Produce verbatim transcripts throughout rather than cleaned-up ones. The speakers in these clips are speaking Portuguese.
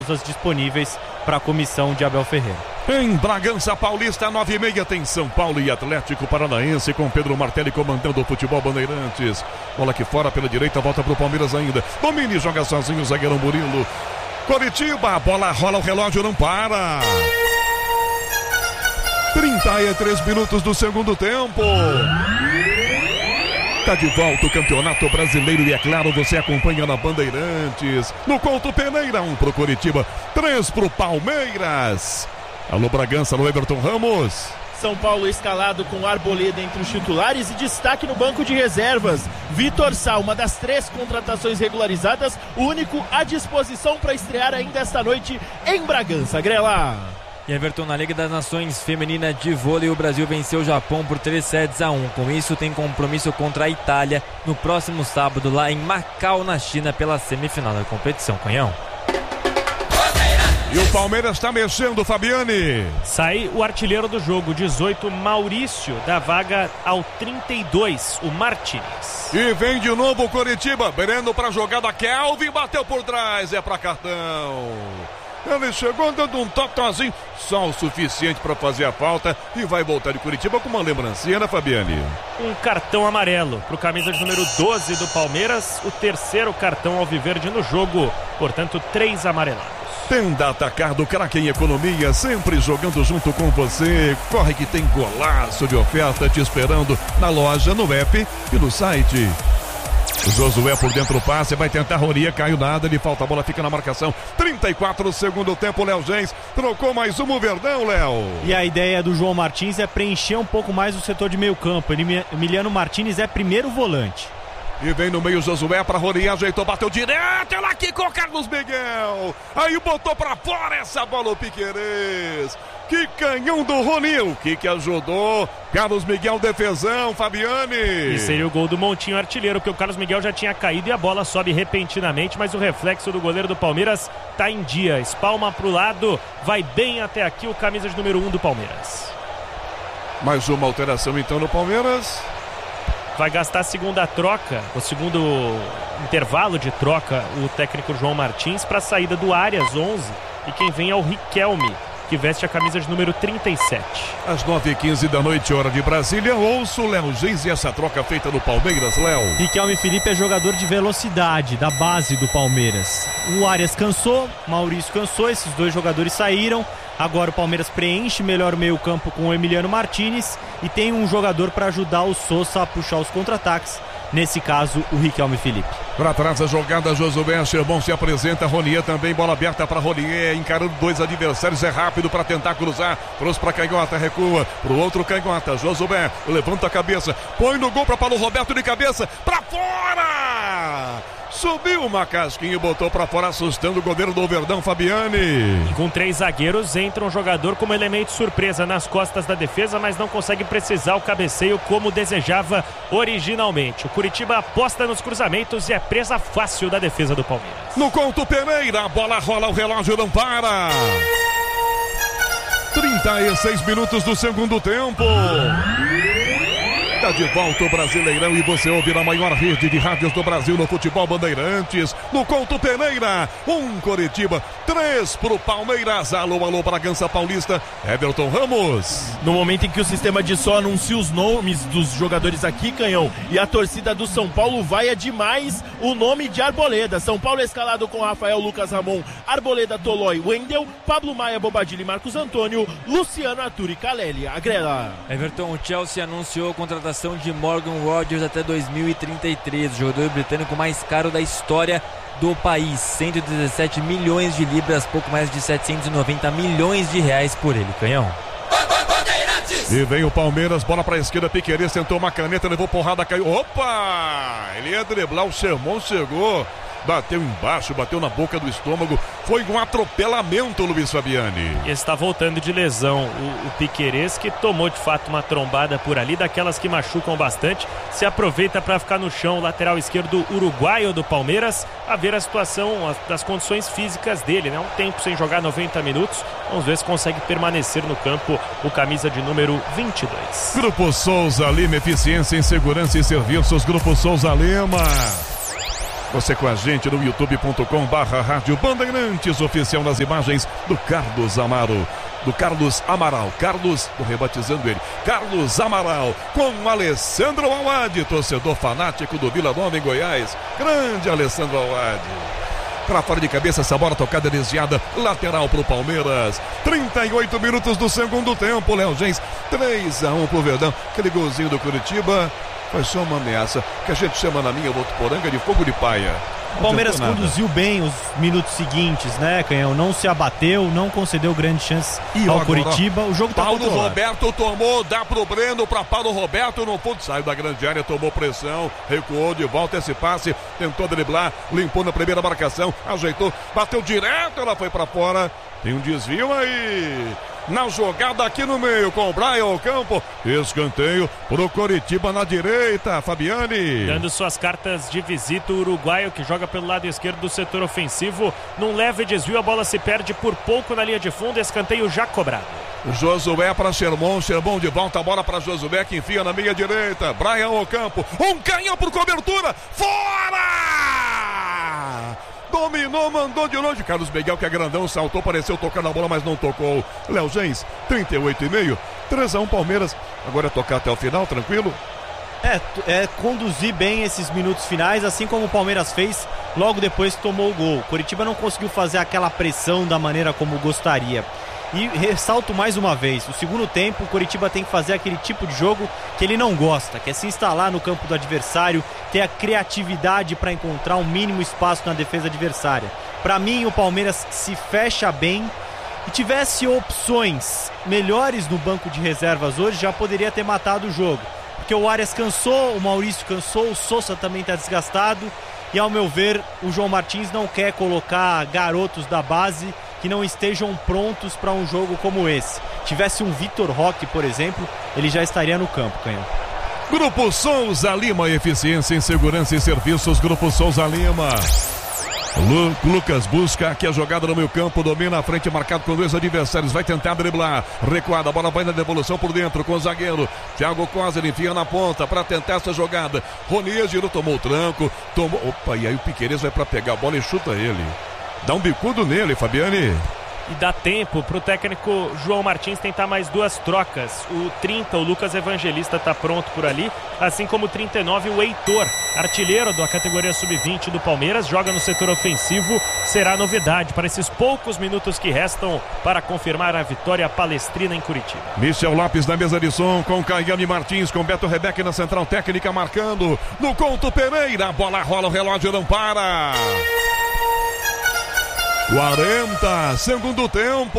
disponíveis para a comissão de Abel Ferreira. Em Bragança Paulista, nove e meia, tem São Paulo e Atlético Paranaense com Pedro Martelli comandando o futebol Bandeirantes. Bola aqui fora pela direita, volta pro Palmeiras ainda. Domine, joga sozinho o zagueirão Murilo. Coritiba, a bola rola, o relógio não para. trinta e três minutos do segundo tempo. Tá de volta o Campeonato Brasileiro e é claro, você acompanha na Bandeirantes. No Couto Pereira, um pro Coritiba, três pro Palmeiras. Alô Bragança, alô Everton Ramos. São Paulo escalado com Arboleda entre os titulares e destaque no banco de reservas. Vitor Sá, uma das três contratações regularizadas, o único à disposição para estrear ainda esta noite em Bragança. Grela. E Everton, na Liga das Nações Feminina de Vôlei, o Brasil venceu o Japão por três sets a um. Com isso, tem compromisso contra a Itália no próximo sábado, lá em Macau, na China, pela semifinal da competição. Canhão. E o Palmeiras está mexendo, Fabiane. Sai o artilheiro do jogo, dezoito, Maurício, da vaga ao trinta e dois, o Martínez. E vem de novo o Coritiba, Breno para a jogada, Kelvin bateu por trás, é para cartão. Ele chegou dando um totozinho, só o suficiente para fazer a falta e vai voltar de Curitiba com uma lembrancinha, né, Fabiane? Um cartão amarelo para o camisa de número doze do Palmeiras, o terceiro cartão alviverde no jogo, portanto, três amarelados. Tenda Atacar do craque em economia, sempre jogando junto com você. Corre que tem golaço de oferta te esperando na loja, no app e no site. Josué por dentro o passe, vai tentar Roria, caiu nada, ele falta a bola, fica na marcação. trinta e quatro segundo tempo, Léo Gens trocou mais um, o Verdão, Léo. E a ideia do João Martins é preencher um pouco mais o setor de meio campo. Emiliano Martínez é primeiro volante. E vem no meio Josué para Roria, ajeitou, bateu direto, ela aqui com o Carlos Miguel. Aí botou para fora essa bola o Piquerez. Que canhão do Rony, o que que ajudou? Carlos Miguel, defesão, Fabiane. E seria o gol do Montinho, artilheiro, porque o Carlos Miguel já tinha caído e a bola sobe repentinamente, mas o reflexo do goleiro do Palmeiras tá em dia. Espalma pro lado, vai bem até aqui o camisa de número um do Palmeiras. Mais uma alteração então no Palmeiras. Vai gastar a segunda troca, o segundo intervalo de troca, o técnico João Martins, para a saída do Arias, onze, e quem vem é o Riquelme, que veste a camisa de número trinta e sete. Às nove e quinze da noite, hora de Brasília, ouço o Léo Gens e essa troca feita no Palmeiras, Léo. Riquelme Felipe é jogador de velocidade, da base do Palmeiras. O Arias cansou, Maurício cansou, esses dois jogadores saíram. Agora o Palmeiras preenche melhor o meio campo com o Emiliano Martínez e tem um jogador para ajudar o Sousa a puxar os contra-ataques. Nesse caso, o Riquelme Felipe. Para trás a jogada, Josué Chermon se apresenta, Ronier também, bola aberta para Ronier, encarando dois adversários, é rápido para tentar cruzar, trouxe para Canhota, recua, pro outro Canhota, Josué, levanta a cabeça, põe no gol para Paulo Roberto de cabeça, para fora! Subiu uma casquinha e botou pra fora, assustando o goleiro do Verdão, Fabiane. E com três zagueiros, entra um jogador como elemento surpresa nas costas da defesa, mas não consegue precisar o cabeceio como desejava originalmente. O Curitiba aposta nos cruzamentos e é presa fácil da defesa do Palmeiras. No Couto Pereira, a bola rola, o relógio não para. trinta e seis minutos do segundo tempo. Tá de volta o Brasileirão e você ouve na maior rede de rádios do Brasil no futebol Bandeirantes, no Couto Pereira, um Coritiba, três pro Palmeiras. Alô, alô, Bragança Paulista, Everton Ramos. No momento em que o sistema de som anuncia os nomes dos jogadores aqui, Canhão, e a torcida do São Paulo vaia demais o nome de Arboleda. São Paulo escalado com Rafael, Lucas Ramon, Arboleda, Tolói, Wendel, Pablo Maia, Bobadilha e Marcos Antônio, Luciano, Arthur e Caleli. Agrela. Everton, o Chelsea anunciou a contratação de Morgan Rogers até dois mil e trinta e três, o jogador britânico mais caro da história do país, cento e dezessete milhões de libras, pouco mais de setecentos e noventa milhões de reais por ele. Canhão. E vem o Palmeiras, bola pra esquerda, Piquerez tentou uma caneta, levou porrada, caiu. Opa! Ele ia driblar, o Chermon chegou. Bateu embaixo, bateu na boca do estômago. Foi um atropelamento, Luiz Fabiani. E está voltando de lesão o, o Piquerez, que tomou de fato uma trombada por ali, daquelas que machucam bastante. Se aproveita para ficar no chão, o lateral esquerdo uruguaio do Palmeiras, a ver a situação, as, das condições físicas dele, né? Um tempo sem jogar noventa minutos. Vamos ver se consegue permanecer no campo o camisa de número vinte e dois. Grupo Souza Lima, eficiência em segurança e serviços. Grupo Souza Lima. Você com a gente no youtube ponto com barra Rádio Bandeirantes, oficial nas imagens do Carlos Amaro. Do Carlos Amaral, Carlos, tô rebatizando ele, Carlos Amaral, com Alessandro Awad, torcedor fanático do Vila Nova em Goiás. Grande Alessandro Awad. Para fora de cabeça, essa bola tocada desviada, lateral pro Palmeiras. trinta e oito minutos do segundo tempo, Léo Gens, três a um pro Verdão. Aquele golzinho do Curitiba foi só uma ameaça, que a gente chama na minha Votuporanga de fogo de paia. O Palmeiras conduziu bem os minutos seguintes, né, Canhão? Não se abateu, não concedeu grandes chances e ao agora, Curitiba. O jogo tá Paulo controlado. Roberto tomou, dá pro Breno, pra Paulo Roberto no fundo, saiu da grande área, tomou pressão, recuou de volta esse passe, tentou driblar, limpou na primeira marcação, ajeitou, bateu direto, ela foi pra fora. Tem um desvio aí. Na jogada aqui no meio com o Brian Ocampo, escanteio pro Coritiba na direita, Fabiane. Dando suas cartas de visita, o uruguaio que joga pelo lado esquerdo do setor ofensivo, num leve desvio, a bola se perde por pouco na linha de fundo, escanteio já cobrado. Josué para Sherman, Sherman de volta, a bola para Josué que enfia na meia direita, Brian Ocampo, um canhão por cobertura, fora! Dominou, mandou de longe. Carlos Miguel, que é grandão, saltou, pareceu tocar na bola, mas não tocou. Léo Gens, trinta e oito e meio, três a um Palmeiras. Agora é tocar até o final, tranquilo? É, é conduzir bem esses minutos finais, assim como o Palmeiras fez logo depois que tomou o gol. O Coritiba não conseguiu fazer aquela pressão da maneira como gostaria. E ressalto mais uma vez, o segundo tempo o Coritiba tem que fazer aquele tipo de jogo que ele não gosta, que é se instalar no campo do adversário, ter a criatividade para encontrar um mínimo espaço na defesa adversária. Para mim, o Palmeiras se fecha bem e tivesse opções melhores no banco de reservas hoje, já poderia ter matado o jogo. Porque o Arias cansou, o Maurício cansou, o Sousa também está desgastado e, ao meu ver, o João Martins não quer colocar garotos da base que não estejam prontos para um jogo como esse. Tivesse um Vitor Roque, por exemplo, ele já estaria no campo, Canhão. Grupo Souza Lima, eficiência em segurança e serviços. Grupo Souza Lima. Lu, Lucas busca aqui a jogada no meio campo, domina a frente, marcado com dois adversários, vai tentar driblar, recuada, a bola vai na devolução por dentro com o zagueiro Thiago Costa, ele enfia na ponta para tentar essa jogada. Ronier girou, tomou o tranco, tomou, opa, e aí o Piquerez vai para pegar a bola e chuta ele. Dá um bicudo nele, Fabiane. E dá tempo pro técnico João Martins tentar mais duas trocas. O trinta, o Lucas Evangelista, tá pronto por ali, assim como o trinta e nove, o Heitor, artilheiro da categoria sub vinte do Palmeiras, joga no setor ofensivo, será novidade para esses poucos minutos que restam para confirmar a vitória palestrina em Curitiba. Michel Lopes na mesa de som com Caiane Martins, com Beto Rebeck na central técnica marcando, no Couto Pereira, a bola rola, o relógio não para. quarenta, segundo tempo.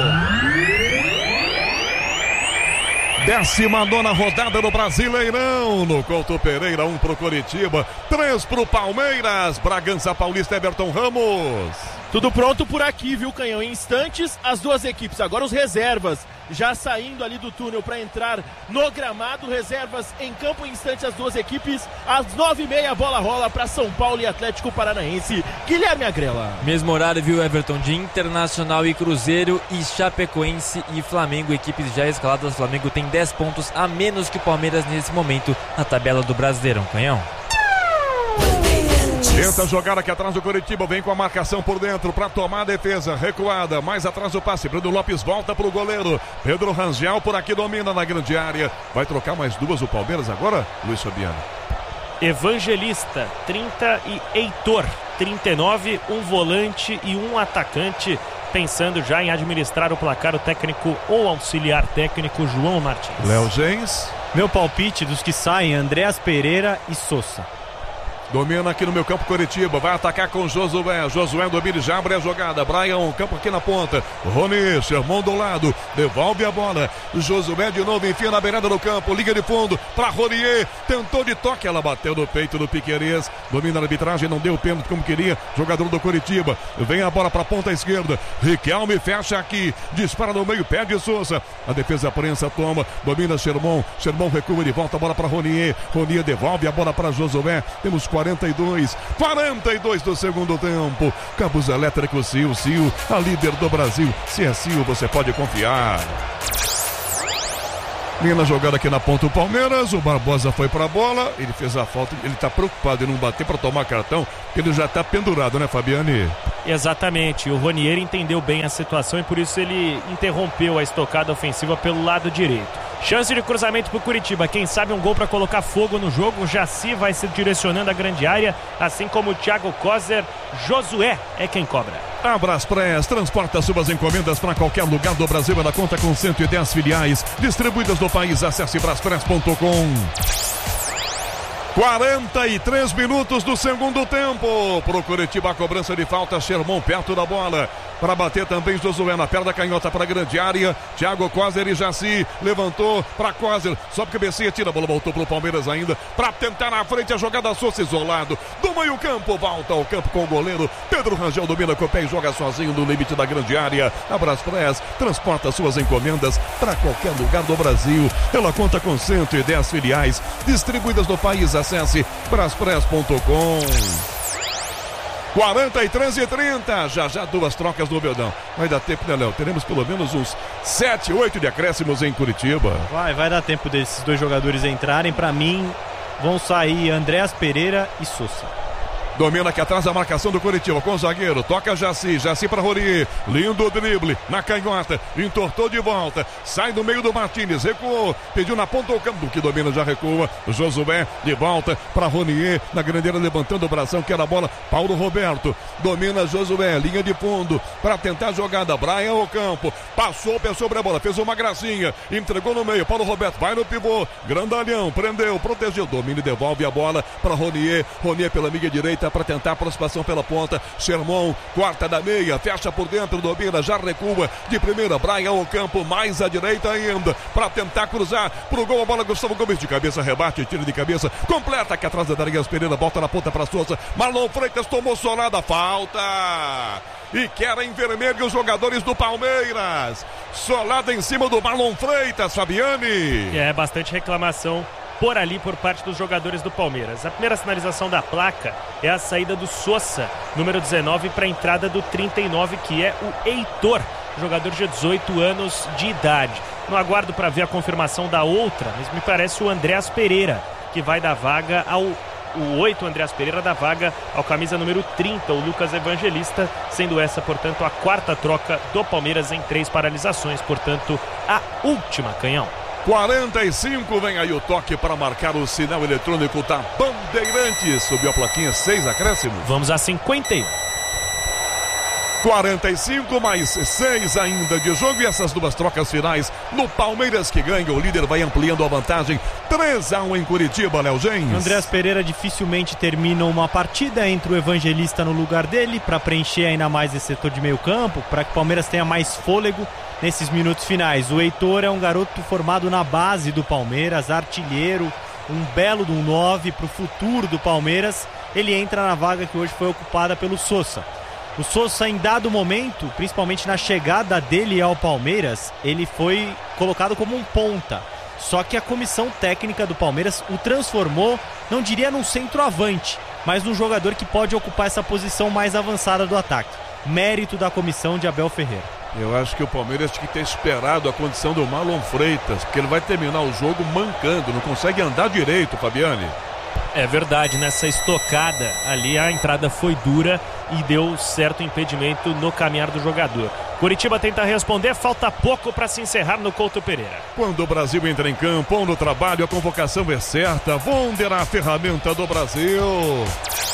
Décima nona rodada no Brasileirão. No Couto Pereira, um pro Coritiba, três pro Palmeiras. Bragança Paulista, Everton Ramos. Tudo pronto por aqui, viu, Canhão? Em instantes, as duas equipes, agora os reservas, já saindo ali do túnel para entrar no gramado. Reservas em campo, em instantes as duas equipes. Às nove e meia a bola rola para São Paulo e Atlético Paranaense. Guilherme Agrela. Mesmo horário, viu, Everton, de Internacional e Cruzeiro e Chapecoense e Flamengo. Equipes já escaladas. O Flamengo tem dez pontos a menos que o Palmeiras nesse momento na tabela do Brasileirão, Canhão. Tenta jogar aqui atrás do Coritiba, vem com a marcação por dentro para tomar a defesa, recuada, mais atrás o passe, Bruno Lopes volta para o goleiro, Pedro Rangel por aqui domina na grande área, vai trocar mais duas o Palmeiras agora, Luiz Fabiano. Evangelista, trinta e Heitor, trinta e nove, um volante e um atacante, pensando já em administrar o placar, o técnico ou auxiliar técnico João Martins. Léo Gens. Meu palpite dos que saem, Andreas Pereira e Sousa. Domina aqui no meu campo Coritiba, vai atacar com Josué, Josué domina e já abre a jogada, Brian, campo aqui na ponta, Rony, Sherman do lado, devolve a bola, Josué de novo, enfia na beirada do campo, liga de fundo, para Ronier, tentou de toque, ela bateu no peito do Piquerez, domina a arbitragem, não deu pênalti como queria, jogador do Coritiba, vem a bola para a ponta esquerda, Riquelme fecha aqui, dispara no meio, perde Sousa, a defesa prensa toma, domina Sherman, Sherman recua de volta, a bola para Ronier, Ronier devolve a bola para Josué, temos quarenta e dois, quarenta e dois do segundo tempo. Cabos elétricos Sil, Sil, a líder do Brasil. Se é Sil, você pode confiar. Vem na jogada aqui na ponta o Palmeiras, o Barbosa foi pra bola, ele fez a falta, ele tá preocupado em não bater pra tomar cartão, porque ele já tá pendurado, né, Fabiane? Exatamente, o Ronier entendeu bem a situação e por isso ele interrompeu a estocada ofensiva pelo lado direito. Chance de cruzamento pro Curitiba, quem sabe um gol para colocar fogo no jogo. O Jaci vai se direcionando à grande área, assim como o Thiago Kozer. Josué é quem cobra. A Braspress transporta suas encomendas para qualquer lugar do Brasil. Ela conta com cento e dez filiais distribuídas no país. Acesse braspress ponto com. quarenta e três minutos do segundo tempo. Pro Curitiba a cobrança de falta. Sherman perto da bola. Para bater também Josué na perna canhota para a grande área. Thiago Kozer e Jaci. Levantou para Kozer. Sobe cabecinha, tira a bola. Voltou pro Palmeiras ainda. Para tentar na frente a jogada Souza isolado. Do meio campo. Volta ao campo com o goleiro. Pedro Rangel domina com o pé e joga sozinho no limite da grande área. A Braspress transporta suas encomendas para qualquer lugar do Brasil. Ela conta com cento e dez filiais distribuídas no país. Acesse braspress ponto com. quarenta e três e trinta, já já duas trocas no Beldão. Vai dar tempo, né, Léo? Teremos pelo menos uns sete, oito de acréscimos em Curitiba. Vai, vai dar tempo desses dois jogadores entrarem. Pra mim, vão sair Andréas Pereira e Souza. Domina aqui atrás a marcação do Curitiba com o zagueiro, toca Jaci, Jaci para Ronier, lindo drible, na canhota, entortou de volta, sai do meio do Martínez, recuou, pediu na ponta do campo, que domina já recua, Josué de volta para Ronier, na grandeira levantando o bração, que era a bola, Paulo Roberto, domina Josué, linha de fundo, para tentar a jogada, Brian ao campo, passou, pé sobre a bola, fez uma gracinha, entregou no meio, Paulo Roberto, vai no pivô, grandalhão, prendeu, protegeu, domina e devolve a bola para Ronier, Ronier pela meia direita, para tentar a aproximação pela ponta. Sherman, quarta da meia, fecha por dentro, domina, já recua de primeira. Brian ao campo, mais à direita ainda, para tentar cruzar pro gol. A bola, Gustavo Gomes de cabeça, rebate, tira de cabeça, completa aqui atrás da Darias Pereira, volta na ponta para Souza. Marlon Freitas tomou solada, falta. E querem vermelho os jogadores do Palmeiras. Solada em cima do Marlon Freitas, Fabiane. É, bastante reclamação por ali por parte dos jogadores do Palmeiras. A primeira sinalização da placa é a saída do Souza, número dezenove, para a entrada do trinta e nove, que é o Heitor, jogador de dezoito anos de idade. No aguardo para ver a confirmação da outra, mas me parece o Andréas Pereira, que vai dar vaga ao o oito, Andréas Pereira, dá vaga ao camisa número trinta, o Lucas Evangelista, sendo essa, portanto, a quarta troca do Palmeiras em três paralisações, portanto, a última, Canhão. quarenta e cinco, vem aí o toque para marcar o sinal eletrônico da Bandeirantes. Subiu a plaquinha, seis acréscimos. Vamos a cinquenta e um. quarenta e cinco mais seis ainda de jogo e essas duas trocas finais no Palmeiras que ganha. O líder vai ampliando a vantagem. três a um em Curitiba, Léo Gens. Andréas Pereira dificilmente termina uma partida, entra o Evangelista no lugar dele para preencher ainda mais esse setor de meio campo, para que o Palmeiras tenha mais fôlego nesses minutos finais. O Heitor é um garoto formado na base do Palmeiras, artilheiro, um belo de um nove para o futuro do Palmeiras. Ele entra na vaga que hoje foi ocupada pelo Souza. O Souza, em dado momento, principalmente na chegada dele ao Palmeiras, ele foi colocado como um ponta. Só que a comissão técnica do Palmeiras o transformou, não diria num centroavante, mas num jogador que pode ocupar essa posição mais avançada do ataque. Mérito da comissão de Abel Ferreira. Eu acho que o Palmeiras tinha que ter esperado a condição do Marlon Freitas, porque ele vai terminar o jogo mancando, não consegue andar direito, Fabiane. É verdade, nessa estocada ali a entrada foi dura e deu certo impedimento no caminhar do jogador. Curitiba tenta responder, falta pouco para se encerrar no Couto Pereira. Quando o Brasil entra em campo ou no trabalho, a convocação é certa. Wunder, a ferramenta do Brasil.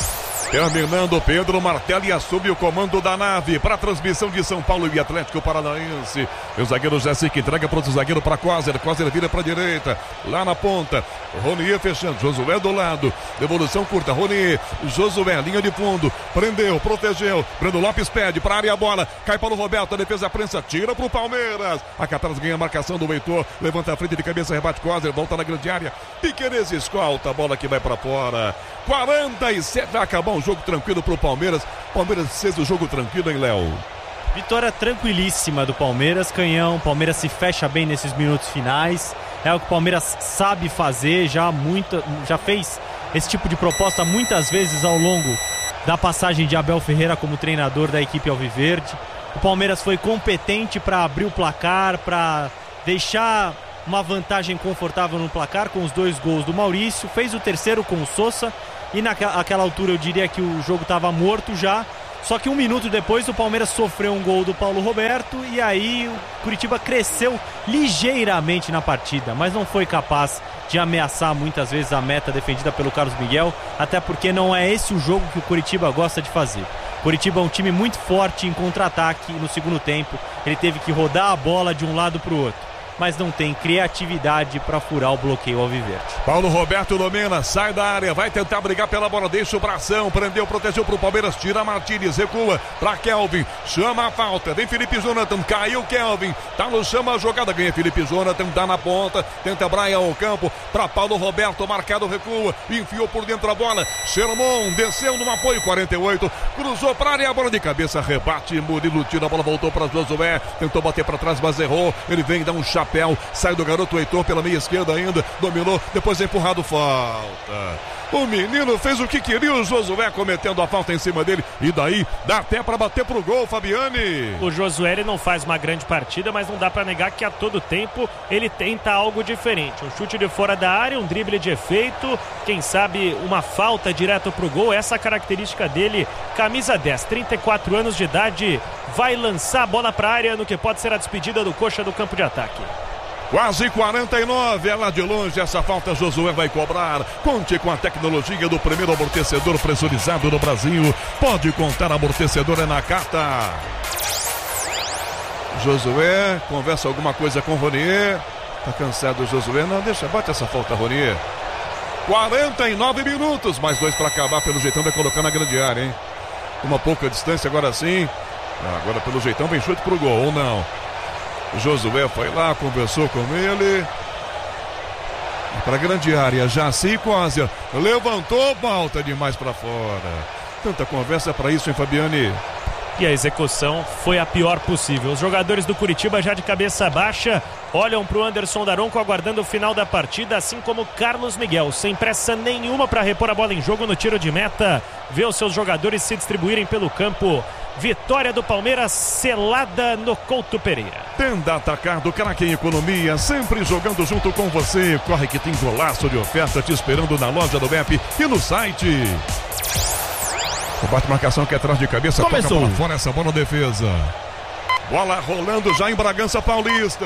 Terminando, Pedro Martelli assume o comando da nave para a transmissão de São Paulo e Atlético Paranaense. O zagueiro Jaci que entrega para outro zagueiro para Kozer. Kozer vira para a direita, lá na ponta. Ronier fechando, Josué do lado. Devolução curta, Ronier, Josué, linha de fundo. Prendeu, protegeu. Breno Lopes pede para a área a bola. Cai para o Roberto, a defesa prensa, tira para o Palmeiras. A Catarina ganha a marcação do Heitor. Levanta a frente de cabeça, rebate Kozer, volta na grande área. Piquerez escolta, a bola que vai para fora. quarenta e sete, vai acabar um jogo tranquilo pro Palmeiras. Palmeiras fez o jogo tranquilo, hein, Léo? Vitória tranquilíssima do Palmeiras, Canhão. Palmeiras se fecha bem nesses minutos finais. É o que o Palmeiras sabe fazer, já, muita, já fez esse tipo de proposta muitas vezes ao longo da passagem de Abel Ferreira como treinador da equipe alviverde. O Palmeiras foi competente para abrir o placar, para deixar uma vantagem confortável no placar com os dois gols do Maurício, fez o terceiro com o Sousa e naquela altura eu diria que o jogo estava morto já, só que um minuto depois o Palmeiras sofreu um gol do Paulo Roberto e aí o Curitiba cresceu ligeiramente na partida, mas não foi capaz de ameaçar muitas vezes a meta defendida pelo Carlos Miguel, até porque não é esse o jogo que o Curitiba gosta de fazer. Curitiba é um time muito forte em contra-ataque no segundo tempo, ele teve que rodar a bola de um lado para o outro, mas não tem criatividade para furar o bloqueio alviverde. Paulo Roberto domina, sai da área, vai tentar brigar pela bola, deixa o bração, prendeu, protegeu pro Palmeiras, tira Martínez, recua pra Kelvin, chama a falta, vem Felipe Jonathan, caiu Kelvin, tá no chama a jogada, ganha Felipe Jonathan, dá na ponta, tenta Brian ao campo, pra Paulo Roberto, marcado, recua, enfiou por dentro a bola, Sherman desceu no apoio, quarenta e oito, cruzou pra área, a bola de cabeça, rebate, Murilo tira a bola, voltou pra Josué, tentou bater pra trás, mas errou, ele vem, dá um chapéu, sai do garoto Heitor pela meia esquerda ainda, dominou, depois é empurrado, falta. O menino fez o que queria, o Josué cometendo a falta em cima dele, e daí dá até para bater pro gol, Fabiane. O Josué ele não faz uma grande partida, mas não dá para negar que a todo tempo ele tenta algo diferente, um chute de fora da área, um drible de efeito, quem sabe uma falta direto pro gol, essa característica dele, camisa dez, trinta e quatro anos de idade, vai lançar a bola para a área no que pode ser a despedida do Coxa do campo de ataque. Quase quarenta e nove, é lá de longe, essa falta Josué vai cobrar. Conte com a tecnologia do primeiro amortecedor pressurizado no Brasil. Pode contar, amortecedor é na Nakata. Josué, conversa alguma coisa com o Ronier. Tá cansado o Josué? Não, deixa, bate essa falta, Ronier. quarenta e nove minutos, mais dois para acabar, pelo jeitão vai colocar na grande área, hein? Uma pouca distância, agora sim. Agora pelo jeitão vem chute pro gol, ou não? Josué foi lá, conversou com ele. Para a grande área, Jaci quase levantou, falta demais para fora. Tanta conversa para isso, hein, Fabiane? E a execução foi a pior possível. Os jogadores do Curitiba já de cabeça baixa olham para o Anderson Daronco aguardando o final da partida, assim como Carlos Miguel, sem pressa nenhuma para repor a bola em jogo no tiro de meta. Vê os seus jogadores se distribuírem pelo campo. Vitória do Palmeiras selada no Couto Pereira. Tenda Atacado, craque em economia, sempre jogando junto com você. Corre que tem golaço de oferta te esperando na loja do B E P e no site. O bate-marcação aqui atrás de cabeça, começou. Toca bola fora, essa bola na defesa. Bola rolando já em Bragança Paulista.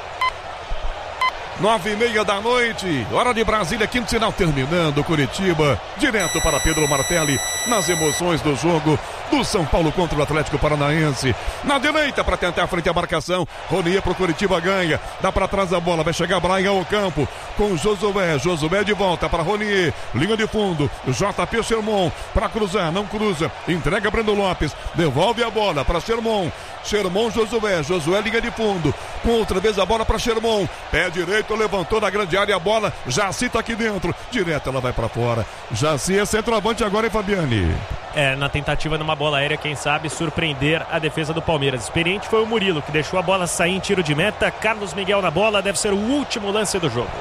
Nove e meia da noite, hora de Brasília, quinto sinal terminando, Curitiba, direto para Pedro Martelli, nas emoções do jogo do São Paulo contra o Atlético Paranaense. Na direita para tentar frente à marcação, Ronier pro Curitiba ganha, dá para trás a bola, vai chegar Brian ao campo, com Josué, Josué de volta para Ronier, linha de fundo, J P Sherman para cruzar, não cruza, entrega Breno Lopes, devolve a bola para Sherman, Sherman Josué, Josué linha de fundo, com outra vez a bola para Sherman, pé direito, levantou na grande área a bola, Jaci tá aqui dentro, direto ela vai para fora. Jaci é centroavante agora, hein, Fabiane? É, na tentativa numa bola aérea, quem sabe surpreender a defesa do Palmeiras. Experiente foi o Murilo, que deixou a bola sair em tiro de meta. Carlos Miguel na bola, deve ser o último lance do jogo.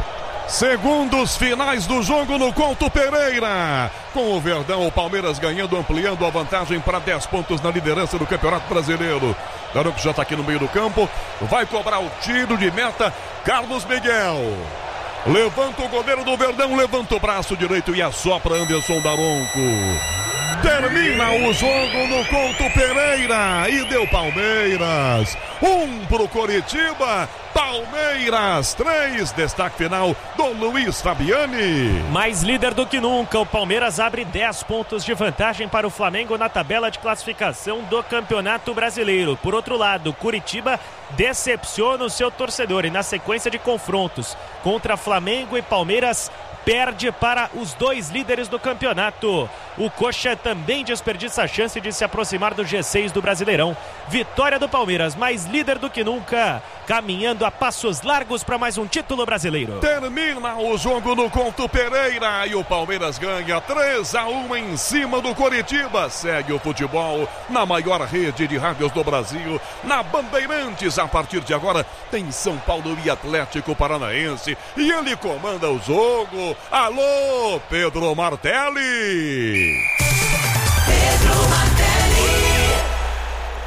Segundos finais do jogo no Couto Pereira. Com o Verdão, o Palmeiras ganhando, ampliando a vantagem para dez pontos na liderança do Campeonato Brasileiro. Daronco já está aqui no meio do campo. Vai cobrar o tiro de meta. Carlos Miguel. Levanta o goleiro do Verdão, levanta o braço direito e assopra Anderson Daronco. Termina o jogo no Couto Pereira e deu Palmeiras. Um pro Coritiba, Palmeiras três. Destaque final do Luiz Fabiane. Mais líder do que nunca, o Palmeiras abre dez pontos de vantagem para o Flamengo na tabela de classificação do Campeonato Brasileiro. Por outro lado, Curitiba decepciona o seu torcedor e na sequência de confrontos contra Flamengo e Palmeiras perde para os dois líderes do campeonato. O Coxa também desperdiça a chance de se aproximar do G seis do Brasileirão. Vitória do Palmeiras, mais líder do que nunca, caminhando a passos largos para mais um título brasileiro. Termina o jogo no Couto Pereira e o Palmeiras ganha três a um em cima do Coritiba. Segue o futebol na maior rede de rádios do Brasil, na Bandeirantes. A partir de agora tem São Paulo e Atlético Paranaense e ele comanda o jogo. Alô, Pedro Martelli! Pedro Martelli!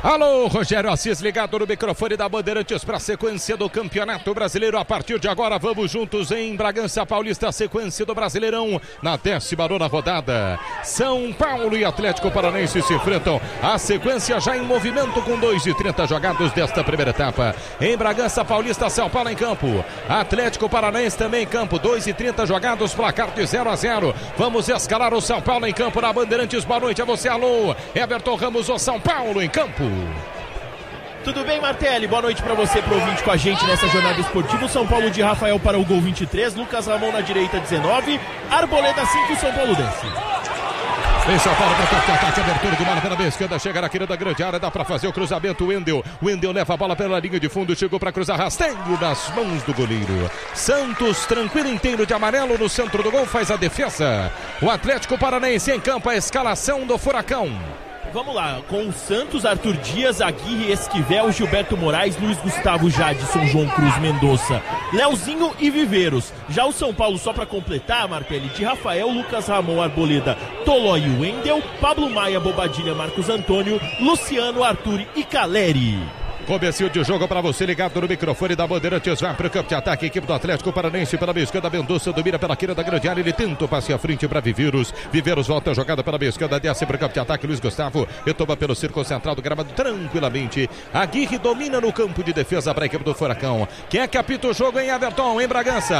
Alô, Rogério Assis, ligado no microfone da Bandeirantes para a sequência do Campeonato Brasileiro. A partir de agora, vamos juntos em Bragança Paulista, sequência do Brasileirão na décima nona rodada. São Paulo e Atlético Paranaense se enfrentam. A sequência já em movimento com dois e trinta jogados desta primeira etapa. Em Bragança Paulista, São Paulo em campo. Atlético Paranaense também em campo. dois e trinta jogados, placar de zero a zero. Vamos escalar o São Paulo em campo na Bandeirantes. Boa noite a você, alô. Everton Ramos, o São Paulo em campo. Tudo bem, Martelli? Boa noite para você, pro ouvinte com a gente nessa jornada esportiva. São Paulo de Rafael para o gol vinte e três, Lucas Ramon na direita dezenove, Arboleda cinco, São Paulo desce. Vem São Paulo para toque, ataque, abertura do Mara pela esquerda, chega na querida grande área, dá para fazer o cruzamento, Wendel, Wendel leva a bola pela linha de fundo, chegou para cruzar, rasteio nas mãos do goleiro. Santos, tranquilo inteiro de amarelo no centro do gol, faz a defesa. O Atlético Paranaense em campo, a escalação do Furacão. Vamos lá, com o Santos, Arthur Dias, Aguirre, Esquivel, Gilberto Moraes, Luiz Gustavo, Jadson, João Cruz, Mendonça, Leozinho e Viveiros. Já o São Paulo, só para completar, Martelli, de Rafael, Lucas Ramon, Arboleda, Tolói e Wendel, Pablo Maia, Bobadilha, Marcos Antônio, Luciano, Arthur e Caleri. Comecinho de jogo para você ligado no microfone da Bandeirantes. Vai para o campo de ataque, equipe do Atlético Paranaense pela meia esquerda. Mendonça domina pela queira da grande área. Ele tenta o passe à frente para Viveiros. Viveiros volta a jogada pela meia esquerda. Desce para o campo de ataque. Luiz Gustavo retoma pelo círculo central do gramado tranquilamente. Aguirre domina no campo de defesa para a equipe do Furacão. Quem é que apita o jogo em Everton, em Bragança?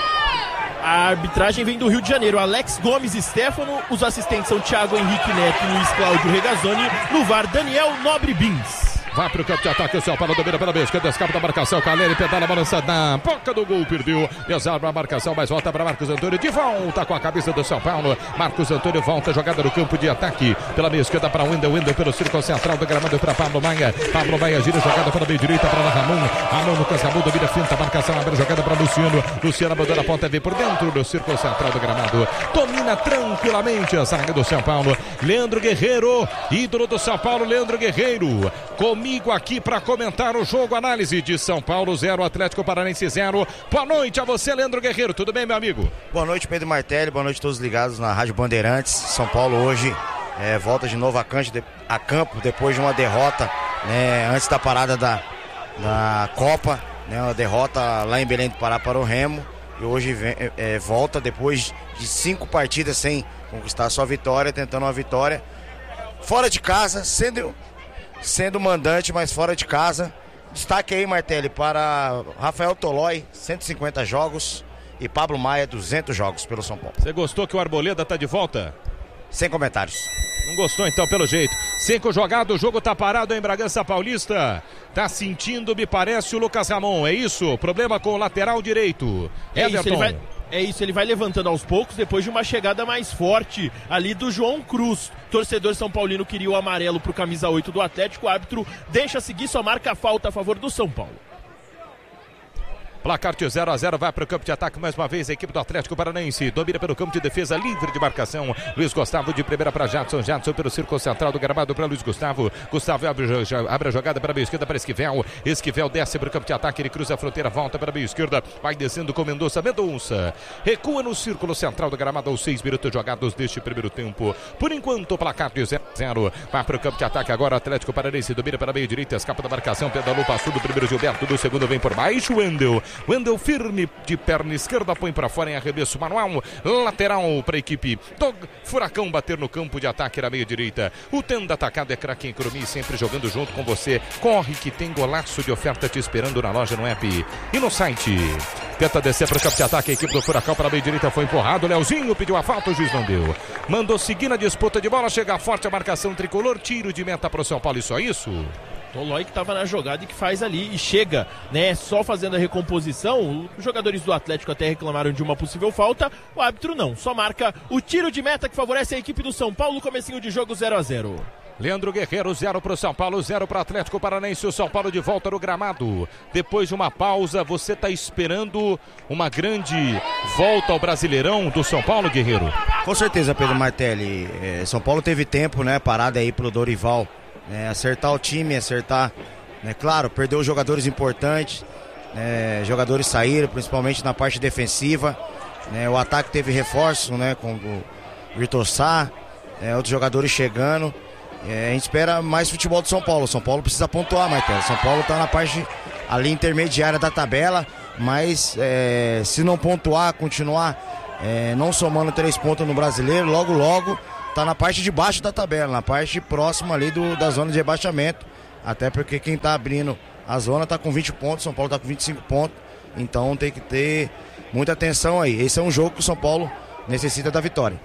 A arbitragem vem do Rio de Janeiro. Alex Gomes e Stefano. Os assistentes são Thiago Henrique Neto e Luiz Cláudio Regazzoni. No V A R, Daniel Nobre Bins. Vai pro campo de ataque, o São Paulo domina pela vez, esquerda, escapa da marcação, Caleri pedala, balança na boca do gol, perdeu, desarma a marcação, mas volta para Marcos Antônio, de volta com a cabeça do São Paulo, Marcos Antônio volta, jogada no campo de ataque, pela meia esquerda para Wendel, Wendel pelo círculo central do gramado para Pablo Maia, Pablo Maia gira, jogada pela meia direita para Ramon, Ramon, Lucas Ramon domina, finta, marcação, abre jogada para Luciano, Luciano abandona a ponta, vem por dentro do círculo central do gramado, domina tranquilamente a zaga do São Paulo, Leandro Guerreiro, ídolo do São Paulo, Leandro Guerreiro, comigo aqui para comentar o jogo, análise de São Paulo zero, Atlético Paranaense zero. Boa noite a você, Leandro Guerreiro, tudo bem, meu amigo? Boa noite, Pedro Martelli, boa noite a todos ligados na Rádio Bandeirantes. São Paulo hoje é, volta de novo a, canto, a campo depois de uma derrota, né, antes da parada da, da Copa, né, uma derrota lá em Belém do Pará para o Remo, e hoje vem, é, volta depois de cinco partidas sem conquistar sua vitória, tentando uma vitória fora de casa, sendo... sendo mandante, mas fora de casa. Destaque aí, Martelli, para Rafael Tolói, cento e cinquenta jogos, e Pablo Maia, duzentos jogos pelo São Paulo. Você gostou que o Arboleda tá de volta? Sem comentários. Não gostou então, pelo jeito. Cinco jogados, o jogo tá parado em Bragança Paulista. Tá sentindo, me parece, o Lucas Ramon, é isso? Problema com o lateral direito. É isso, ele vai... É isso, ele vai levantando aos poucos depois de uma chegada mais forte ali do João Cruz. Torcedor São Paulino queria o amarelo pro camisa oito do Atlético. O árbitro deixa seguir, só marca a falta a favor do São Paulo. Placar de zero a zero, vai para o campo de ataque mais uma vez a equipe do Atlético Paranaense, domina pelo campo de defesa, livre de marcação, Luiz Gustavo de primeira para Jadson, Jadson pelo círculo central do gramado para Luiz Gustavo, Gustavo abre, abre a jogada para a meia esquerda para Esquivel, Esquivel desce para o campo de ataque, ele cruza a fronteira, volta para a meia esquerda, vai descendo com Mendonça, Mendonça recua no círculo central do gramado aos seis minutos jogados deste primeiro tempo, por enquanto o placar de zero a zero, vai para o campo de ataque agora, Atlético Paranaense domina pela meia direita, escapa da marcação, pedalou, passou do primeiro Gilberto, do segundo vem por baixo, Wendel, Wendel firme de perna esquerda, põe para fora em arremesso manual, lateral para a equipe do Furacão bater no campo de ataque na meia direita. O tendo atacado é craque em Cromi, sempre jogando junto com você. Corre que tem golaço de oferta te esperando na loja, no app e no site. Tenta descer para o campo de ataque, a equipe do Furacão para a meia direita foi empurrado, Leozinho pediu a falta, o juiz não deu. Mandou seguir na disputa de bola, chega forte a marcação tricolor, tiro de meta para o São Paulo e só isso. Tolói que estava na jogada e que faz ali e chega, né, só fazendo a recomposição. Os jogadores do Atlético até reclamaram de uma possível falta, o árbitro não, só marca o tiro de meta que favorece a equipe do São Paulo, comecinho de jogo zero a zero. Leandro Guerreiro, zero para o São Paulo, zero para o Atlético Paranaense, o São Paulo de volta no gramado. Depois de uma pausa, você está esperando uma grande volta ao Brasileirão do São Paulo, Guerreiro? Com certeza, Pedro Martelli. É, São Paulo teve tempo, né, parado aí pro Dorival, né, acertar o time, acertar, né, claro, perdeu jogadores importantes, né, jogadores saíram, principalmente na parte defensiva, né, o ataque teve reforço, né, com o Vitor Sá, né, outros jogadores chegando. é, a gente espera mais futebol do São Paulo. São Paulo precisa pontuar, Maitelo. São Paulo está na parte ali intermediária da tabela, mas é, se não pontuar, continuar é, não somando três pontos no Brasileiro, logo logo está na parte de baixo da tabela, na parte próxima ali do, da zona de rebaixamento, até porque quem está abrindo a zona está com vinte pontos, São Paulo está com vinte e cinco pontos, então tem que ter muita atenção aí. Esse é um jogo que o São Paulo necessita da vitória.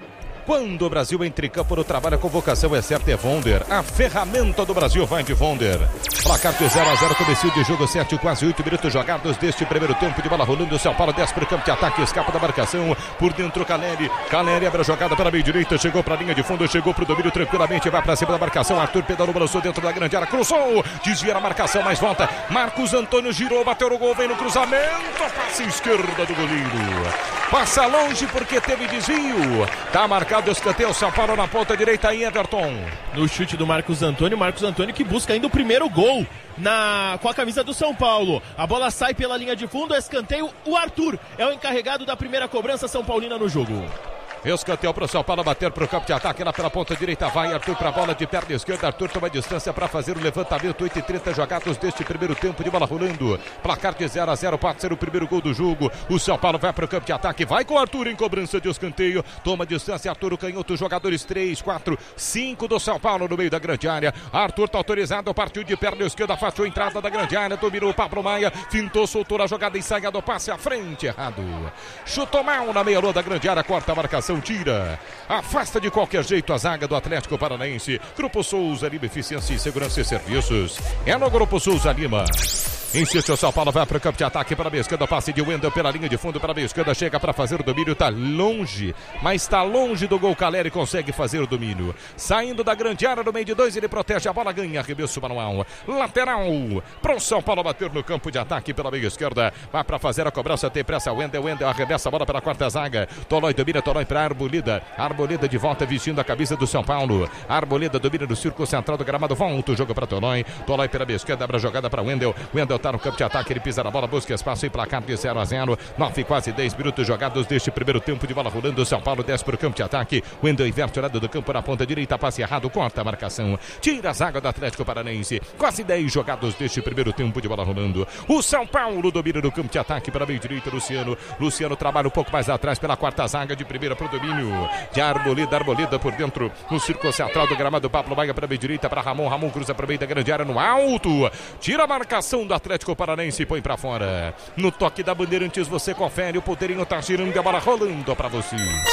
Quando o Brasil entra em campo no trabalho, a convocação é certa, é Vonder. A ferramenta do Brasil vai de Vonder. Placar de zero a zero, começo de jogo, sete, quase oito minutos jogados deste primeiro tempo de bola rolando. O São Paulo desce para o campo de ataque, escapa da marcação. Por dentro, Caleri. Caleri abre a jogada para a meia direita, chegou para a linha de fundo, chegou para o domínio tranquilamente, vai para cima da marcação. Arthur pedalou, balançou dentro da grande área, cruzou, desvia a marcação, mas volta. Marcos Antônio girou, bateu no gol, vem no cruzamento, passe esquerda do goleiro. Passa longe porque teve desvio. Tá marcado o escanteio, São Paulo na ponta direita aí, Everton. No chute do Marcos Antônio, Marcos Antônio que busca ainda o primeiro gol na, com a camisa do São Paulo. A bola sai pela linha de fundo, escanteio, o Arthur é o encarregado da primeira cobrança São Paulina no jogo. Escanteio para o São Paulo bater para o campo de ataque lá pela ponta direita, vai Arthur para a bola de perna esquerda, Arthur toma distância para fazer o levantamento, oito e trinta jogados deste primeiro tempo de bola rolando, placar de zero a zero, pode ser o primeiro gol do jogo. O São Paulo vai para o campo de ataque, vai com o Arthur em cobrança de escanteio, toma distância, Arthur o canhoto, jogadores três, quatro, cinco do São Paulo no meio da grande área. Arthur está autorizado, partiu de perna esquerda, faz a entrada da grande área, dominou o Pablo Maia, fintou, soltou a jogada, ensaia do passe à frente, errado, chutou mal na meia-lua da grande área, corta a marcação, tira, afasta de qualquer jeito a zaga do Atlético Paranaense. Grupo Souza Lima, eficiência e segurança e serviços. É no Grupo Souza Lima. Insiste o São Paulo, vai para o campo de ataque para a meia esquerda, passe de Wendel pela linha de fundo para a meia esquerda, chega para fazer o domínio, está longe, mas está longe do gol. Caleri consegue fazer o domínio, saindo da grande área no meio de dois, ele protege a bola, ganha, arremesso manual, lateral para o São Paulo bater no campo de ataque pela meia esquerda, vai para fazer a cobrança, tem pressa, Wendel, Wendel arremessa a bola para a quarta zaga, Tolói domina, Tolói para a Arboleda, Arboleda de volta vestindo a camisa do São Paulo, Arboleda domina no círculo central do gramado, volta o jogo para Tolói, Tolói pela meia esquerda, abre a jogada para Wendel, Wendel está no campo de ataque, ele pisa na bola, busca espaço em placar de zero a zero, nove, quase dez minutos jogados deste primeiro tempo de bola rolando. São Paulo desce para o campo de ataque, Wendel inverte o lado do campo na ponta direita, passe errado, corta a marcação, tira a zaga do Atlético Paranaense, quase dez jogados deste primeiro tempo de bola rolando. O São Paulo domina no campo de ataque para a meia direita, Luciano, Luciano trabalha um pouco mais atrás pela quarta zaga, de primeira para o domínio, de Arboleda, Arboleda por dentro, no círculo central do gramado, Pablo Maia para a meia direita, para Ramon, Ramon cruza para o meio da grande área, no alto, tira a marcação do Atlético Paranaense e põe para fora. No toque da Bandeirantes você confere, o ponteirinho tá girando, a bola rolando para você.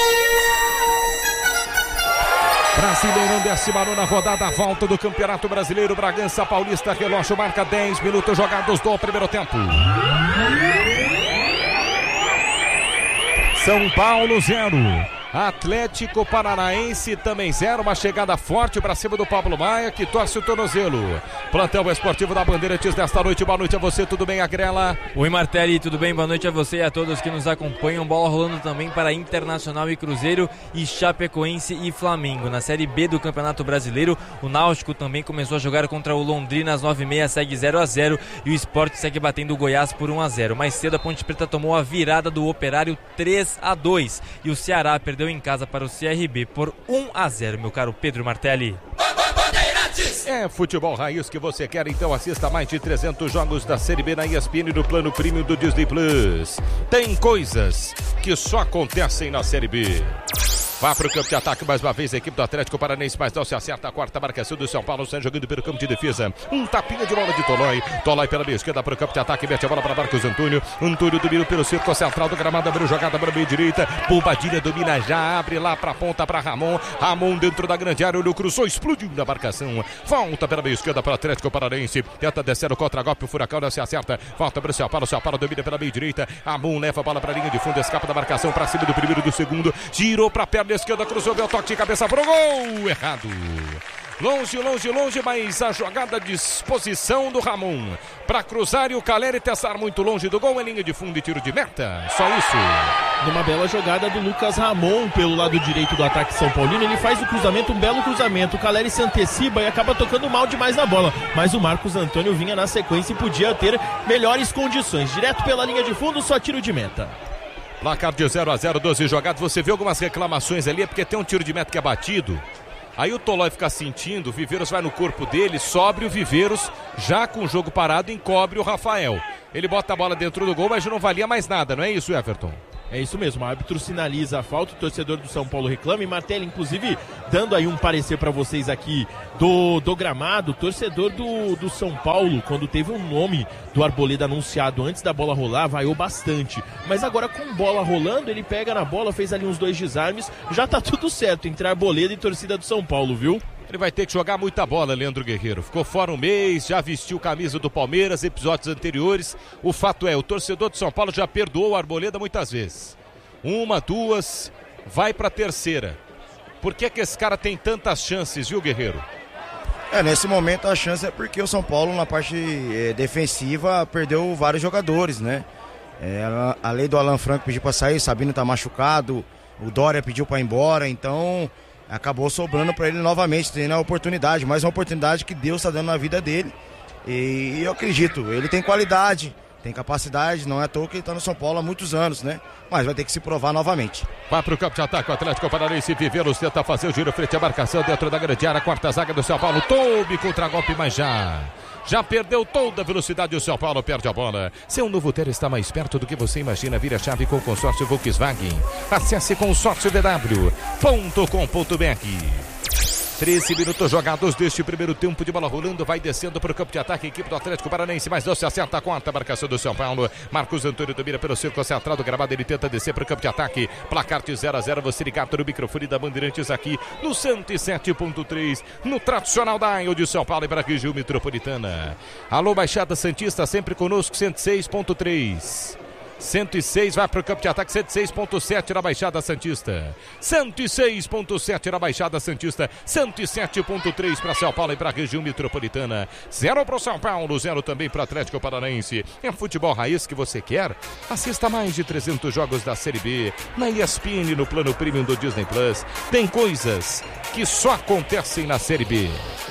Brasileirão, décima nona rodada, volta do Campeonato Brasileiro, Bragança Paulista, relógio marca dez minutos jogados do primeiro tempo. São Paulo zero, Atlético Paranaense também zero, uma chegada forte para cima do Pablo Maia, que torce o tornozelo. Plantão esportivo da Bandeirantes desta noite, boa noite a você, tudo bem, Agrela? Oi, Martelli, tudo bem? Boa noite a você e a todos que nos acompanham. Bola rolando também para Internacional e Cruzeiro e Chapecoense e Flamengo. Na Série B do Campeonato Brasileiro, o Náutico também começou a jogar contra o Londrina às nove e meia, segue zero a zero e o Sport segue batendo o Goiás por um a zero. Mais cedo a Ponte Preta tomou a virada do Operário três a dois e o Ceará perdeu em casa para o C R B por um a zero, meu caro Pedro Martelli. É futebol raiz que você quer, então assista mais de trezentos jogos da Série B na E S P N do plano premium do Disney Plus. Tem coisas que só acontecem na Série B. Vá para o campo de ataque mais uma vez a equipe do Atlético Paranaense, mas não se acerta a quarta marcação do São Paulo, sai jogando pelo campo de defesa. Um tapinha de bola de Tolói. Tolói pela meia esquerda para o campo de ataque, mete a bola para Marcos Antônio. Antônio domina pelo círculo central do gramado, abriu jogada para a meia direita. Bombadilha domina já, abre lá para a ponta para Ramon. Ramon dentro da grande área, olhou, cruzou, explodiu na marcação. Volta pela meia esquerda para o Atlético Paranaense. Tenta descer o contra-golpe, o Furacão não se acerta. Volta para o São Paulo, o São Paulo domina pela meia direita. Ramon leva a bola para a linha de fundo, escapa da marcação para cima do primeiro e do segundo. Girou para a perna esquerda, cruzou, deu toque de cabeça pro gol, errado. Longe, longe, longe, mas a jogada de disposição do Ramon para cruzar e o Caleri testar muito longe do gol, em linha de fundo e tiro de meta, só isso. Numa bela jogada do Lucas Ramon pelo lado direito do ataque São Paulino, ele faz o cruzamento, um belo cruzamento, o Caleri se antecipa e acaba tocando mal demais na bola, mas o Marcos Antônio vinha na sequência e podia ter melhores condições, direto pela linha de fundo, só tiro de meta. Placar de zero a zero, doze jogados, você vê algumas reclamações ali, é porque tem um tiro de meta que é batido. Aí o Tolói fica sentindo, o Viveiros vai no corpo dele, sobe o Viveiros, já com o jogo parado, encobre o Rafael. Ele bota a bola dentro do gol, mas já não valia mais nada, não é isso, Everton? É isso mesmo, o árbitro sinaliza a falta, o torcedor do São Paulo reclama e Martelli, inclusive, dando aí um parecer para vocês aqui do, do gramado, o torcedor do, do São Paulo, quando teve o nome do Arboleda anunciado antes da bola rolar, vaiou bastante. Mas agora com bola rolando, ele pega na bola, fez ali uns dois desarmes, já tá tudo certo entre Arboleda e torcida do São Paulo, viu? Ele vai ter que jogar muita bola, Leandro Guerreiro. Ficou fora um mês, já vestiu camisa do Palmeiras, episódios anteriores. O fato é, o torcedor de São Paulo já perdoou o Arboleda muitas vezes. Uma, duas, vai pra terceira. Por que que esse cara tem tantas chances, viu, Guerreiro? É, nesse momento a chance é porque o São Paulo na parte é, defensiva perdeu vários jogadores, né? É, a, a lei do Alan Franco pediu pra sair, Sabino tá machucado, o Dória pediu pra ir embora, então... acabou sobrando para ele novamente, tendo a oportunidade, mais uma oportunidade que Deus está dando na vida dele. E eu acredito, ele tem qualidade, tem capacidade, não é à toa que ele está no São Paulo há muitos anos, né? Mas vai ter que se provar novamente. Vai para o campo de ataque, o Atlético Paranaense. Viveiros tenta fazer o giro frente à marcação dentro da grande área, quarta zaga do São Paulo. Toube contra golpe, mas já... Já perdeu toda a velocidade, o São Paulo perde a bola. Seu novo ter está mais perto do que você imagina. Vira a chave com o consórcio Volkswagen. Acesse consórcio d w ponto com ponto b r. treze minutos jogados deste primeiro tempo de bola rolando. Vai descendo para o campo de ataque a equipe do Atlético Paranaense. Mas não se acerta a quarta marcação do São Paulo. Marcos Antônio domina pelo círculo central do gramado. Ele tenta descer para o campo de ataque. Placar de zero a zero. Você ligado no microfone da Bandeirantes aqui no cento e sete ponto três. No tradicional dial de São Paulo e para a região metropolitana. Alô, Baixada Santista, sempre conosco, cento e seis ponto três. cento e seis vai para o campo de ataque, cento e seis ponto sete na Baixada Santista. cento e seis ponto sete na Baixada Santista, cento e sete ponto três para São Paulo e para a região metropolitana. Zero para o São Paulo, zero também para o Atlético Paranaense. É futebol raiz que você quer? Assista mais de trezentos jogos da Série B na E S P N, no plano premium do Disney Plus. Tem coisas que só acontecem na Série B.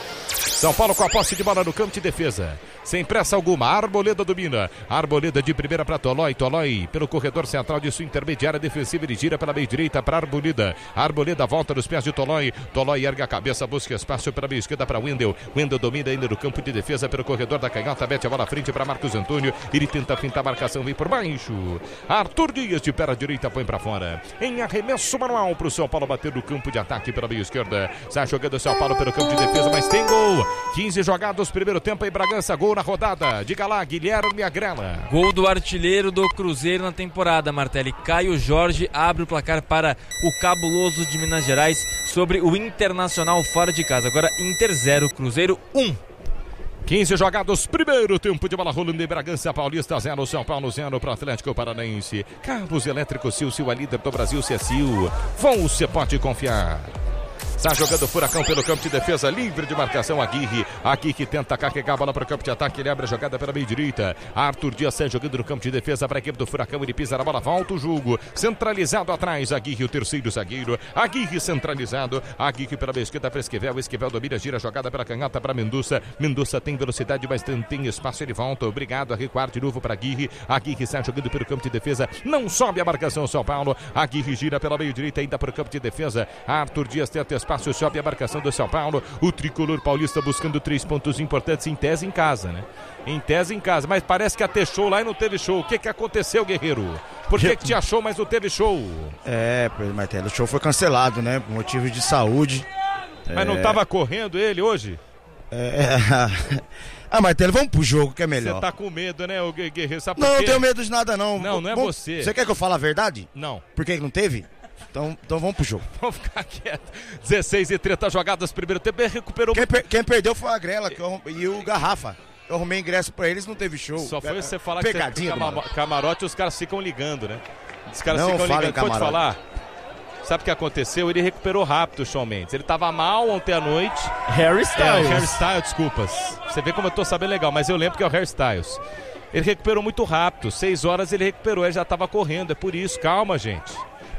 São Paulo com a posse de bola no campo de defesa. Sem pressa alguma, Arboleda domina. Arboleda de primeira para Tolói. Tolói pelo corredor central de sua intermediária defensiva. Ele gira pela meia direita para Arboleda. Arboleda volta nos pés de Tolói. Tolói ergue a cabeça, busca espaço pela meia esquerda para Wendel. Wendel domina ainda no campo de defesa pelo corredor da canhota. Mete a bola à frente para Marcos Antônio. Ele tenta fintar a marcação, vem por baixo. Arthur Dias de pé à direita, põe para fora. Em arremesso manual para o São Paulo bater no campo de ataque pela meia esquerda. Sai jogando o São Paulo pelo campo de defesa, mas tem gol. quinze jogados, primeiro tempo em Bragança. Gol na rodada. Diga lá, Guilherme Agrela. Gol do artilheiro do Cruzeiro na temporada, Martelli. Caio Jorge abre o placar para o cabuloso de Minas Gerais sobre o Internacional fora de casa. Agora Inter zero, Cruzeiro um. quinze jogados, primeiro tempo de bola rolando em Bragança. Paulista zero, São Paulo zero para o Atlético Paranaense. Cabos elétricos Sil, Sil, a líder do Brasil, se é Sil. Você pode confiar. Está jogando o Furacão pelo campo de defesa, livre de marcação. Aguirre, Aguirre tenta carregar a bola para o campo de ataque, ele abre a jogada pela meia direita. Arthur Dias sai jogando no campo de defesa para a equipe do Furacão, ele pisa na bola, volta o jogo, centralizado atrás, Aguirre, o terceiro zagueiro, Aguirre centralizado, Aguirre pela meia esquerda para Esquivel, Esquivel domina, gira a jogada pela canhota para Mendonça, Mendonça tem velocidade, mas tem, tem espaço, ele volta, obrigado a recuar de novo para Aguirre, Aguirre sai jogando pelo campo de defesa, não sobe a marcação São Paulo, Aguirre gira pela meia direita ainda para o campo de defesa, Arthur Dias tenta espaço, sobe a marcação do São Paulo, o tricolor paulista buscando três pontos importantes, em tese em casa, né? Em tese em casa, mas parece que até show lá e não teve show. O que que aconteceu, Guerreiro? Por que que tinha show, mas não teve show? É, Martelli, o show foi cancelado, né? Por motivos de saúde. Mas é... não estava correndo ele hoje? É... Ah, Martelli, vamos pro jogo que é melhor. Você tá com medo, né, o Guerreiro? Sabe não, por quê? não tenho medo de nada, não. Não, não é vamos... você. Você quer que eu fale a verdade? Não. Por que que não teve? Então, então vamos pro jogo. Vamos ficar quieto. dezesseis e trinta jogadas, primeiro tempo, ele recuperou. Quem, per quem perdeu foi a Agrela que eu, e o Garrafa. Eu arrumei ingresso pra eles, não teve show. Só foi você falar Pegadinha que você cama camarote, os caras ficam ligando, né? Os caras não ficam ligando. Pode falar? Sabe o que aconteceu? Ele recuperou rápido o Shawn Mendes. Ele tava mal ontem à noite. Harry Styles. É, Harry Styles, desculpas. Você vê como eu tô sabendo legal, mas eu lembro que é o Harry Styles. Ele recuperou muito rápido. Seis horas ele recuperou, ele já tava correndo. É por isso, calma, gente.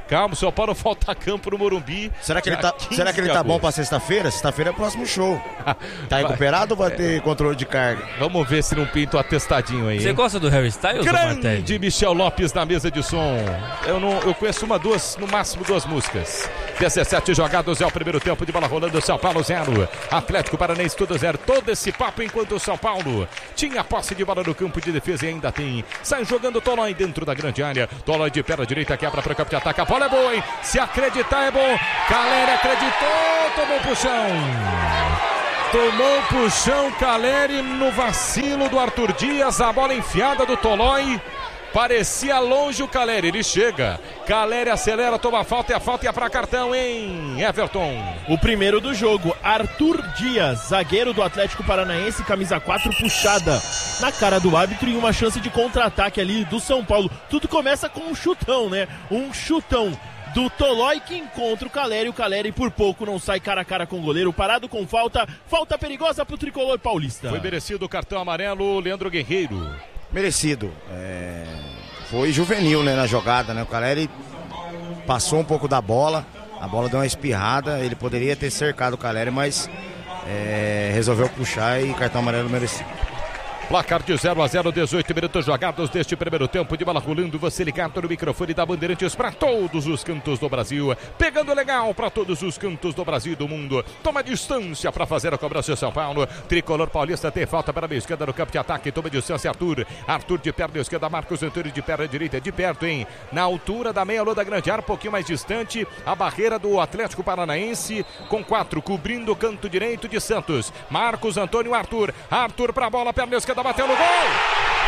Calma, o São Paulo falta campo no Morumbi. Será que ele tá, será que ele tá bom pra sexta-feira? Sexta-feira é o próximo show. Tá recuperado ou vai ter controle de carga? Vamos ver se não pinta o atestadinho aí. Você hein? gosta do Harry Styles, Grande Michel Lopes na mesa de som. Eu, não, eu conheço uma, duas, no máximo duas músicas. dezessete jogados é o primeiro tempo de bola rolando. São Paulo zero. Atlético Paranaense tudo zero. Todo esse papo enquanto o São Paulo tinha posse de bola no campo de defesa e ainda tem. Sai jogando Tolói dentro da grande área. Tolói de perna direita, quebra para o campo de ataque. A bola é boa, hein? Se acreditar é bom. Caleri acreditou, tomou puxão. Tomou puxão Caleri no vacilo do Arthur Dias. A bola enfiada do Tolói. Parecia longe o Caleri, ele chega. Caleri acelera, toma a falta e a falta ia para cartão, hein, Everton? O primeiro do jogo, Arthur Dias, zagueiro do Atlético Paranaense, camisa quatro puxada na cara do árbitro e uma chance de contra-ataque ali do São Paulo. Tudo começa com um chutão, né? Um chutão do Tolói que encontra o Caleri. O Caleri por pouco não sai cara a cara com o goleiro, parado com falta. Falta perigosa pro tricolor paulista. Foi merecido o cartão amarelo, Leandro Guerreiro. Merecido. É... Foi juvenil, né, na jogada, né? O Caleri passou um pouco da bola, a bola deu uma espirrada, ele poderia ter cercado o Caleri, mas é... resolveu puxar e cartão amarelo merecido. Placar de zero a zero, dezoito minutos jogados deste primeiro tempo de bola rolando. Você ligado no microfone da Bandeirantes para todos os cantos do Brasil. Pegando legal para todos os cantos do Brasil e do mundo. Toma distância para fazer a cobrança de São Paulo. Tricolor paulista tem falta para a esquerda no campo de ataque. Toma distância Arthur. Arthur de perna esquerda, Marcos Antônio de perna direita. De perto, hein? Na altura da meia-lua da grande área, um pouquinho mais distante. A barreira do Atlético Paranaense com quatro, cobrindo o canto direito de Santos. Marcos Antônio, Arthur. Arthur para a bola, perna esquerda. Bateu no gol!